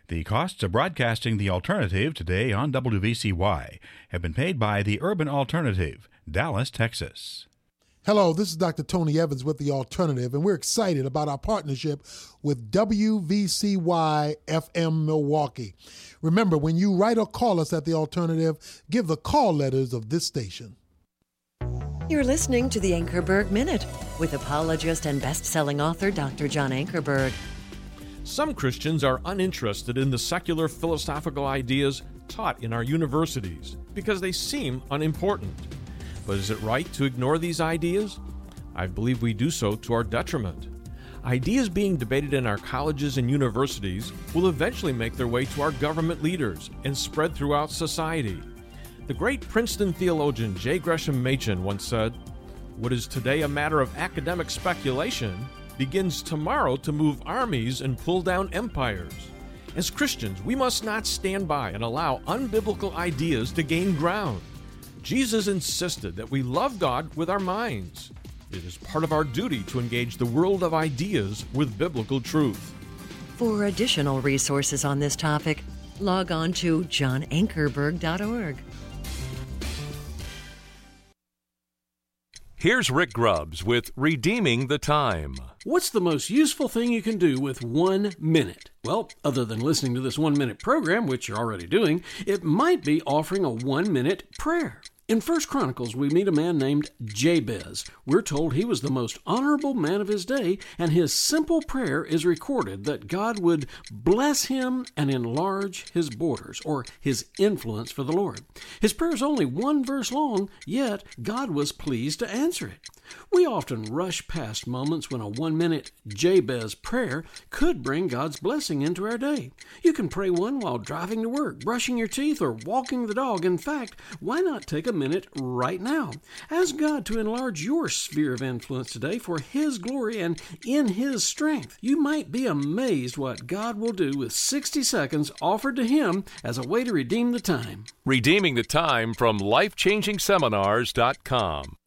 The costs of broadcasting the alternative today on WVCY have been paid by the Urban Alternative, Dallas, Texas. Hello, this is Dr. Tony Evans with The Alternative, and we're excited about our partnership with WVCY FM Milwaukee. Remember, when you write or call us at The Alternative, give the call letters of this station. You're listening to the Ankerberg Minute with apologist and best-selling author Dr. John Ankerberg. Some Christians are uninterested in the secular philosophical ideas taught in our universities because they seem unimportant. But is it right to ignore these ideas? I believe we do so to our detriment. Ideas being debated in our colleges and universities will eventually make their way to our government leaders and spread throughout society. The great Princeton theologian J. Gresham Machen once said, "What is today a matter of academic speculation begins tomorrow to move armies and pull down empires." As Christians, we must not stand by and allow unbiblical ideas to gain ground. Jesus insisted that we love God with our minds. It is part of our duty to engage the world of ideas with biblical truth. For additional resources on this topic, log on to johnankerberg.org. Here's Rick Grubbs with Redeeming the Time. What's the most useful thing you can do with 1 minute? Well, other than listening to this 1 minute program, which you're already doing, it might be offering a 1 minute prayer. In 1 Chronicles, we meet a man named Jabez. We're told he was the most honorable man of his day, and his simple prayer is recorded that God would bless him and enlarge his borders, or his influence for the Lord. His prayer is only 1 verse long, yet God was pleased to answer it. We often rush past moments when a 1 minute Jabez prayer could bring God's blessing into our day. You can pray one while driving to work, brushing your teeth, or walking the dog. In fact, why not take a minute right now? Ask God to enlarge your sphere of influence today for His glory and in His strength. You might be amazed what God will do with 60 seconds offered to Him as a way to redeem the time. Redeeming the Time from LifechangingSeminars.com.